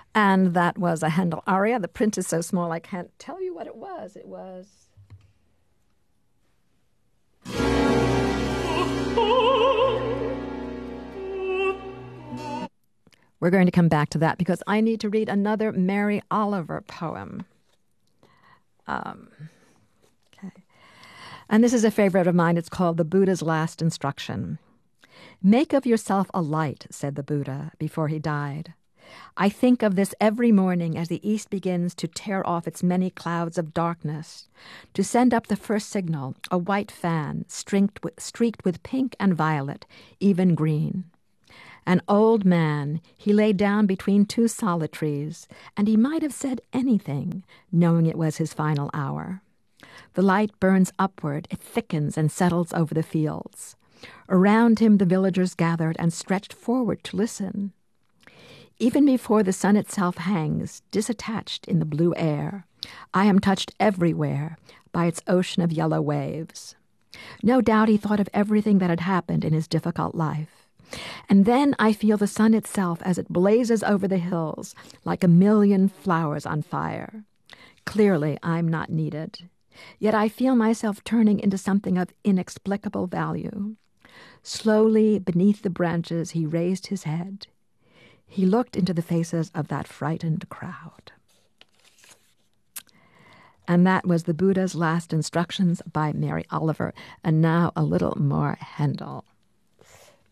And that was a Handel aria. The print is so small I can't tell you what it was. It was... We're going to come back to that because I need to read another Mary Oliver poem. Okay. And this is a favorite of mine. It's called The Buddha's Last Instruction. "Make of yourself a light," said the Buddha before he died. "I think of this every morning as the east begins to tear off its many clouds of darkness, to send up the first signal, a white fan streaked with pink and violet, even green. An old man, he lay down between two solid trees, and he might have said anything, knowing it was his final hour. The light burns upward, it thickens and settles over the fields. Around him the villagers gathered and stretched forward to listen. Even before the sun itself hangs, disattached in the blue air, I am touched everywhere by its ocean of yellow waves. No doubt he thought of everything that had happened in his difficult life. And then I feel the sun itself as it blazes over the hills like a million flowers on fire. Clearly, I'm not needed. Yet I feel myself turning into something of inexplicable value. Slowly, beneath the branches, he raised his head. He looked into the faces of that frightened crowd." And that was The Buddha's Last Instructions by Mary Oliver. And now a little more Handel.